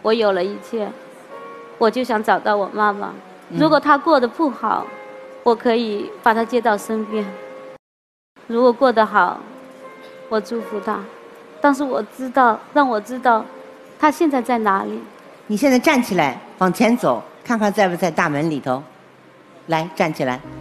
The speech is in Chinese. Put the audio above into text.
我有了一切，我就想找到我妈妈。如果她过得不好，我可以把她接到身边；如果过得好，我祝福她。但是我知道，让我知道她现在在哪里。 你现在站起来，往前走，看看在不在大门里头。来，站起来。